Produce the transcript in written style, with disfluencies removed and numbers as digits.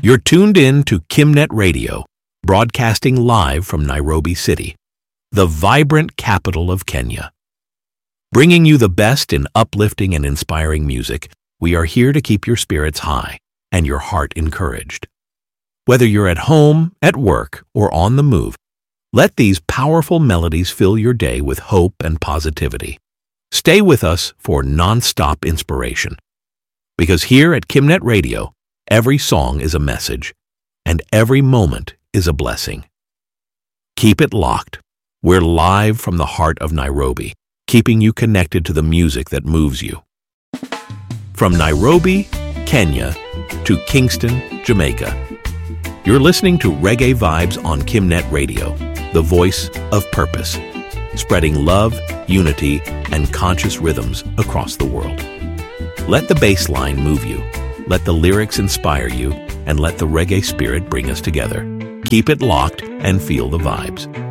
You're tuned in to Kimnet Radio, broadcasting live from Nairobi City, the vibrant capital of Kenya. Bringing you the best in uplifting and inspiring music, we are here to keep your spirits high and your heart encouraged. Whether you're at home, at work, or on the move, let these powerful melodies fill your day with hope and positivity. Stay with us for non-stop inspiration. Because here at Kimnet Radio, every song is a message, and every moment is a blessing. Keep it locked. We're live from the heart of Nairobi, keeping you connected to the music that moves you. From Nairobi, Kenya, to Kingston, Jamaica, you're listening to Reggae Vibes on Kimnet Radio, the voice of purpose, spreading love, unity, and conscious rhythms across the world. Let the bass line move you, let the lyrics inspire you, and let the reggae spirit bring us together. Keep it locked and feel the vibes.